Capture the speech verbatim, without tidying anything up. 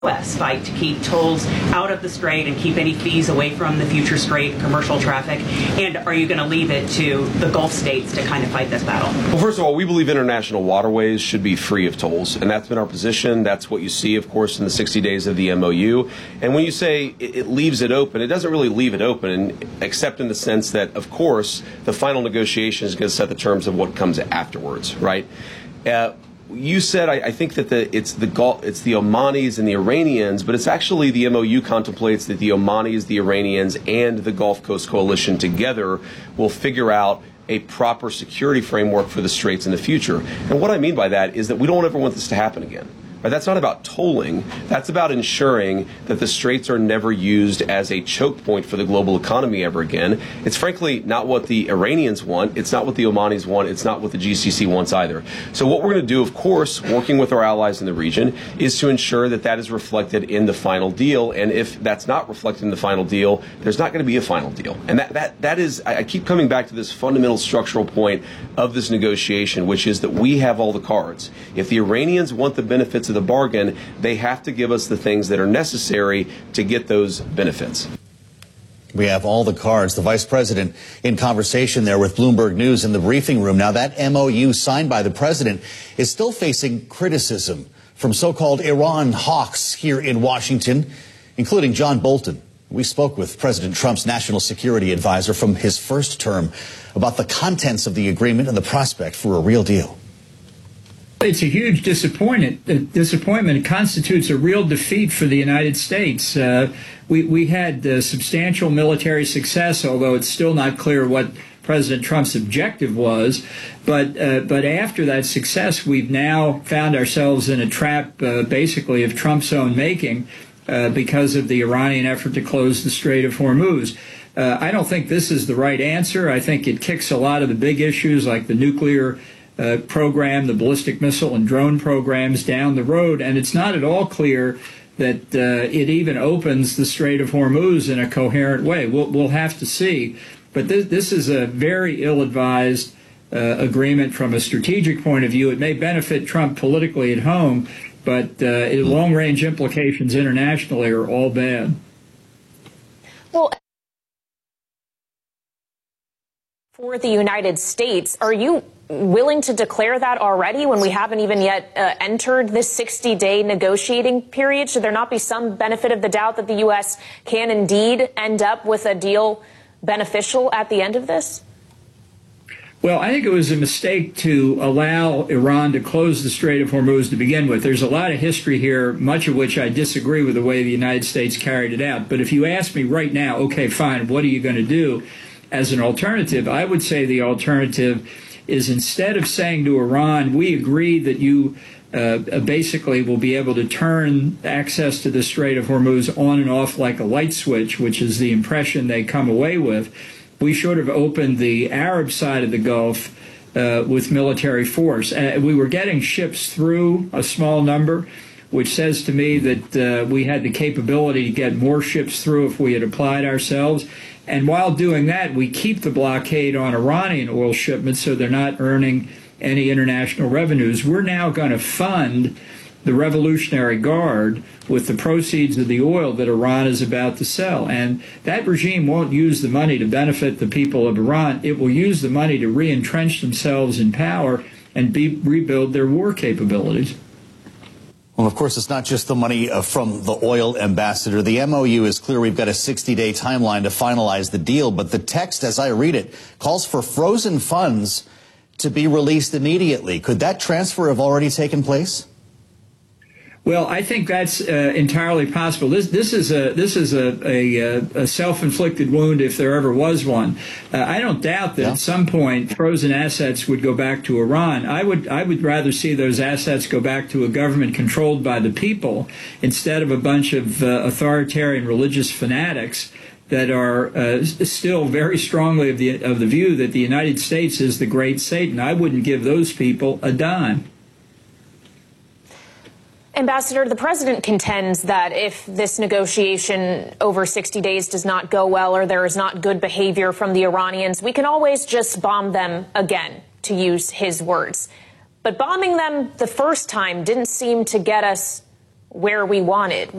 U S fight to keep tolls out of the strait and keep any fees away from the future strait commercial traffic? And are you going to leave it to the Gulf states to kind of fight this battle? Well, first of all, we believe international waterways should be free of tolls, and that's been our position. That's what you see, of course, in the sixty days of the M O U. And when you say it, it leaves it open, it doesn't really leave it open, except in the sense that, of course, the final negotiation is going to set the terms of what comes afterwards, right? Uh, You said, I, I think that the, it's the Gulf, it's the Omanis and the Iranians, but it's actually the M O U contemplates that the Omanis, the Iranians, and the Gulf Coast Coalition together will figure out a proper security framework for the straits in the future. And what I mean by that is that we don't ever want this to happen again. Right? That's not about tolling. That's about ensuring that the straits are never used as a choke point for the global economy ever again. It's frankly not what the Iranians want. It's not what the Omanis want. It's not what the G C C wants either. So what we're going to do, of course, working with our allies in the region, is to ensure that that is reflected in the final deal. And if that's not reflected in the final deal, there's not going to be a final deal. And that, that, that is, I keep coming back to this fundamental structural point of this negotiation, which is that we have all the cards. If the Iranians want the benefits of the bargain, they have to give us the things that are necessary to get those benefits. We have all the cards. The vice president in conversation there with Bloomberg News in the briefing room. Now, that M O U signed by the president is still facing criticism from so-called Iran hawks here in Washington, including John Bolton. We spoke with President Trump's national security advisor from his first term about the contents of the agreement and the prospect for a real deal. It's a huge disappointment. Uh, disappointment. It constitutes a real defeat for the United States. Uh, we, we had uh, substantial military success, although it's still not clear what President Trump's objective was. But uh, but after that success, we've now found ourselves in a trap, uh, basically, of Trump's own making uh, because of the Iranian effort to close the Strait of Hormuz. Uh, I don't think this is the right answer. I think it kicks a lot of the big issues like the nuclear Uh, program, the ballistic missile and drone programs down the road, and it's not at all clear that uh, it even opens the Strait of Hormuz in a coherent way. We'll, we'll have to see. But this, this is a very ill-advised uh, agreement from a strategic point of view. It may benefit Trump politically at home, but uh, long-range implications internationally are all bad. Well, for the United States, are you willing to declare that already when we haven't even yet uh, entered this sixty-day negotiating period? Should there not be some benefit of the doubt that the U S can indeed end up with a deal beneficial at the end of this? Well, I think it was a mistake to allow Iran to close the Strait of Hormuz to begin with. There's a lot of history here, much of which I disagree with the way the United States carried it out. But if you ask me right now, okay, fine, what are you going to do as an alternative? I would say the alternative is, instead of saying to Iran, we agree that you uh, basically will be able to turn access to the Strait of Hormuz on and off like a light switch, which is the impression they come away with, we should have opened the Arab side of the Gulf uh, with military force. Uh, we were getting ships through, a small number, which says to me that uh, we had the capability to get more ships through if we had applied ourselves. And while doing that, we keep the blockade on Iranian oil shipments so they're not earning any international revenues. We're now going to fund the Revolutionary Guard with the proceeds of the oil that Iran is about to sell. And that regime won't use the money to benefit the people of Iran. It will use the money to re-entrench themselves in power and be, rebuild their war capabilities. Well, of course, it's not just the money uh, from the oil ambassador. The M O U is clear we've got a sixty-day timeline to finalize the deal. But the text, as I read it, calls for frozen funds to be released immediately. Could that transfer have already taken place? Well, I think that's uh, entirely possible. This this is a this is a, a, a self-inflicted wound if there ever was one. Uh, I don't doubt that yeah. at some point frozen assets would go back to Iran. I would I would rather see those assets go back to a government controlled by the people instead of a bunch of uh, authoritarian religious fanatics that are uh, still very strongly of the of the view that the United States is the great Satan. I wouldn't give those people a dime. Ambassador, the president contends that if this negotiation over sixty days does not go well or there is not good behavior from the Iranians, we can always just bomb them again, to use his words. But bombing them the first time didn't seem to get us where we want it.